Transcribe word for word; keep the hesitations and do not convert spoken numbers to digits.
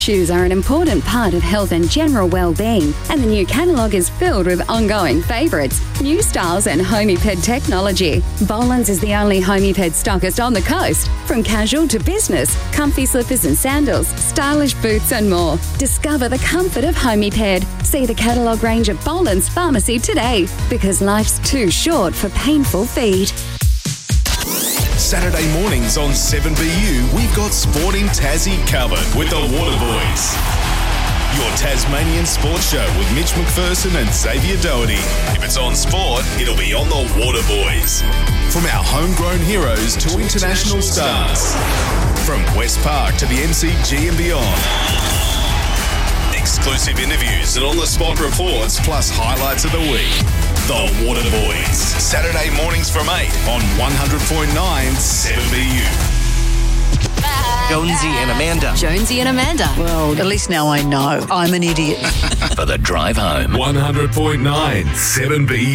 Shoes are an important part of health and general well-being, and the new catalogue is filled with ongoing favourites, new styles and Homiped technology. Boland's is the only Homiped stockist on the coast. From casual to business, comfy slippers and sandals, stylish boots and more. Discover the comfort of Homiped. See the catalogue range at Boland's Pharmacy today, because life's too short for painful feet. Saturday mornings on seven B U, we've got Sporting Tassie covered with the Waterboys. Your Tasmanian sports show with Mitch McPherson and Xavier Doherty. If it's on sport, it'll be on the Waterboys. From our homegrown heroes to international stars. From West Park to the M C G and beyond. Exclusive interviews and on-the-spot reports, plus highlights of the week. The Waterboys. Saturday mornings from eight on one hundred point nine seven B U. Jonesy and Amanda. Jonesy and Amanda. Well, at least now I know I'm an idiot. For the drive home. one hundred point nine seven B U.